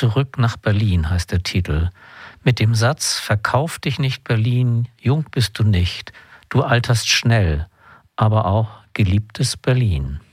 Zurück nach Berlin heißt der Titel. Mit dem Satz: Verkauf dich nicht, Berlin, jung bist du nicht, du alterst schnell, aber auch geliebtes Berlin.